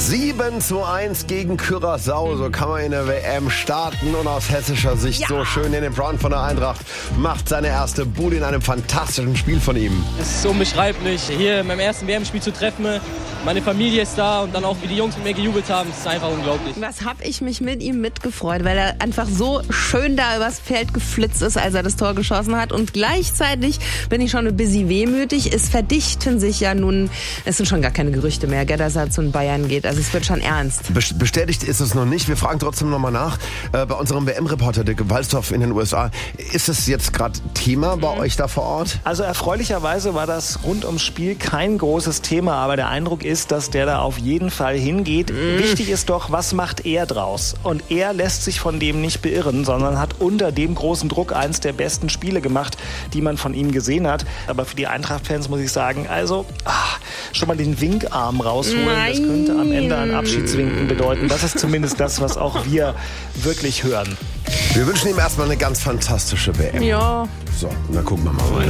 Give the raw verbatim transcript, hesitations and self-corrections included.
sieben zu eins gegen Curaçao, so kann man in der W M starten und aus hessischer Sicht Ja. so schön. Danny Brown von der Eintracht macht seine erste Bude in einem fantastischen Spiel von ihm. Es ist unbeschreiblich, hier in meinem ersten W M-Spiel zu treffen. Meine Familie ist da und dann auch, wie die Jungs mit mir gejubelt haben, das ist einfach unglaublich. Was hab ich mich mit ihm mitgefreut, weil er einfach so schön da übers Feld geflitzt ist, als er das Tor geschossen hat. Und gleichzeitig bin ich schon ein bisschen wehmütig. Es verdichten sich ja nun, es sind schon gar keine Gerüchte mehr, gell, dass er zu den Bayern geht. Also es wird schon ernst. Bestätigt ist es noch nicht. Wir fragen trotzdem nochmal nach. Äh, bei unserem W M-Reporter Dirk Walsdorf in den U S A. Ist es jetzt gerade Thema bei Mhm. euch da vor Ort? Also erfreulicherweise war das rund ums Spiel kein großes Thema, aber der Eindruck ist, dass der da auf jeden Fall hingeht. Mhm. Wichtig ist doch, was macht er draus? Und er lässt sich von dem nicht beirren, sondern hat unter dem großen Druck eins der besten Spiele gemacht, die man von ihm gesehen hat. Aber für die Eintracht-Fans muss ich sagen, also ach, schon mal den Winkarm rausholen, Nein. das könnte am Ende ein Abschiedswinken bedeuten. Das ist zumindest das, was auch wir wirklich hören. Wir wünschen ihm erstmal eine ganz fantastische W M. Ja. So, und dann gucken wir mal weiter.